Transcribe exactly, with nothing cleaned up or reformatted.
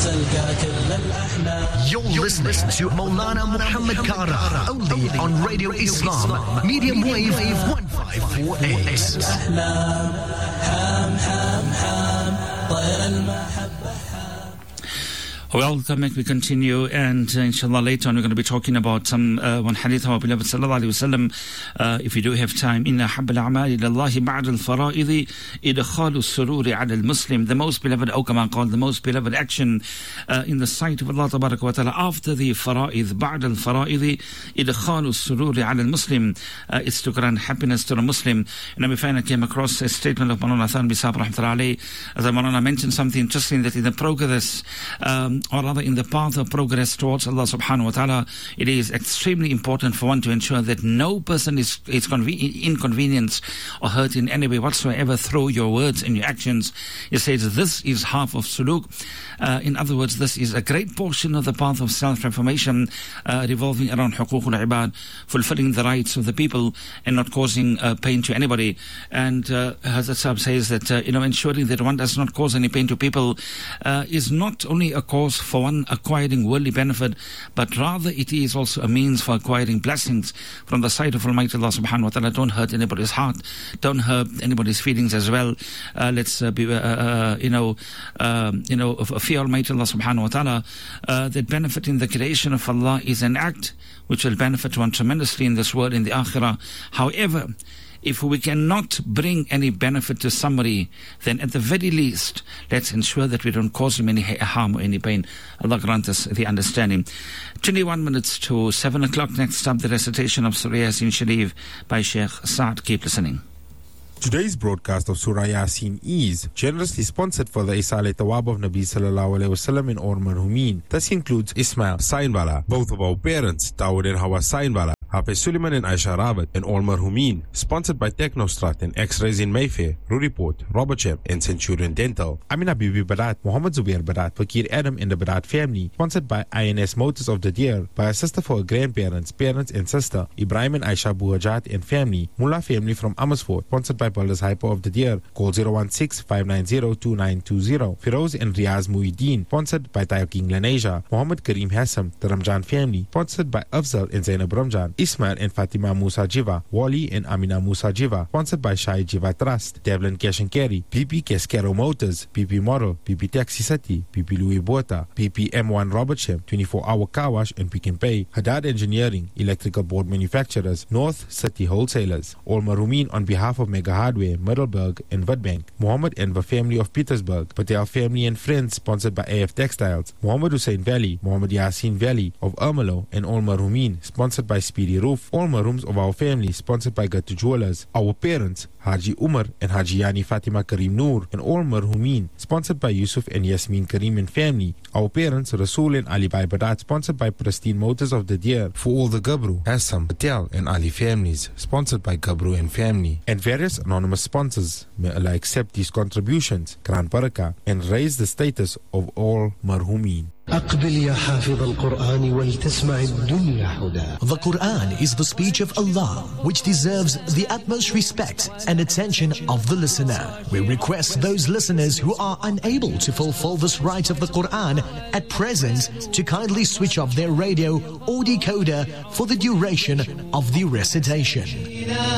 You're listening to Maulana Muhammad Kara, only on Radio Islam, medium wave one five four eight. Welcome back. We continue, and uh, inshallah later on we're going to be talking about some uh, one hadith of our beloved sallallahu alaihi wasallam. Uh, if we do have time, inna habba al-a'mal ila Allah ba'da al-fara'id idkhalu as-surur 'ala al-muslim, the most beloved, or kama called the most beloved action uh, in the sight of Allah tabaraka wa ta'ala after the fara'id, ba'da al-fara'id idkhalu as-surur 'ala al-muslim, uh, it's to grant happiness to the Muslim. And we find I came across a statement of Maulana Thanvi Sahib rahmatullahi alayhi, as Maulana mentioned something interesting, that in the progress um, or rather in the path of progress towards Allah subhanahu wa ta'ala, it is extremely important for one to ensure that no person is, is conven- inconvenienced or hurt in any way whatsoever through your words and your actions. It says this is half of suluk. Uh, in other words, this is a great portion of the path of self-reformation, uh, revolving around huquq al-ibad, fulfilling the rights of the people and not causing uh, pain to anybody. And uh, Hazrat Sahib says that, uh, you know, ensuring that one does not cause any pain to people uh, is not only a cause for one acquiring worldly benefit, but rather it is also a means for acquiring blessings from the sight of Almighty Allah subhanahu wa ta'ala. Don't hurt anybody's heart, don't hurt anybody's feelings as well. Uh, let's uh, be, uh, uh, you know, um, you know, fear Almighty Allah subhanahu wa ta'ala. Uh, that benefiting the creation of Allah is an act which will benefit one tremendously in this world, in the akhirah. However, if we cannot bring any benefit to somebody, then at the very least, let's ensure that we don't cause him any harm or any pain. Allah grant us the understanding. twenty-one minutes to seven o'clock. Next up, the recitation of Surah Yasin Sharif by Sheikh Saad. Keep listening. Today's broadcast of Surah Yasin is generously sponsored for the Isale Tawab of Nabi Sallallahu Alaihi Wasallam in Or Marhumin. This includes Ismail Sainbala, both of our parents, Dawood and Hawa Sainbala, Hafiz Suleiman and Aisha Rabat, and Or Marhumin. Sponsored by Technostrat and X-Rays in Mayfair, Ruriport, Robertshire and Centurion Dental. Amina Bibi Barat, Muhammad Zubair Barat, Fakir Adam and the Barat family. Sponsored by I N S Motors of the Deer, by a sister for her grandparents, parents and sister, Ibrahim and Aisha Buhajat and family. Mullah family from Amersfoort. Sponsored by Baldur's Hyper of the Deer. Call zero one six, five nine zero, two nine two zero. Firoz and Riaz Muhyiddin. Sponsored by Tayo King Laneja. Muhammad Kareem Hassam, the Ramjan family. Sponsored by Afzal and Zainab Ramjan. Ismail and Fatima Musa Jiva. Wali and Amina Musa Jiva. Sponsored by Shai Jiva Trust. Devlin Cash and Carry. P P Cascaro Motors. P P Model. P P Taxi City. P P Louis Bota. P P M one Robertshire. twenty-four hour car wash and Pick and Pay. Haddad Engineering. Electrical board manufacturers. North City Wholesalers. All Marumin on behalf of Mega Hardware, Middelburg and Witbank. Muhammad Enver family of Petersburg. Patel family and friends, sponsored by A F Textiles. Muhammad Hussein Valley. Muhammad Yasin Valley of Ermelo and All Marumin, sponsored by Speedy Roof. All Marums of our family, sponsored by Gatu Jewelers. Our parents, Haji Umar and Haji Yani Fatima Karim Noor and All Marhumin, sponsored by Yusuf and Yasmin Karim and family. Our parents, Rasul and Ali Bai Badat, sponsored by Pristine Motors of the Deer. For all the Gabru, Assam, Patel and Ali families, sponsored by Gabru and family. And various anonymous sponsors. May Allah accept these contributions, grant barakah, and raise the status of all Marhumin. أقبل يا حافظ القرآن ولتسمع الدنيا هدى. The Quran is the speech of Allah, which deserves the utmost respect and attention of the listener. We request those listeners who are unable to fulfill this right of the Quran at present to kindly switch off their radio or decoder for the duration of the recitation.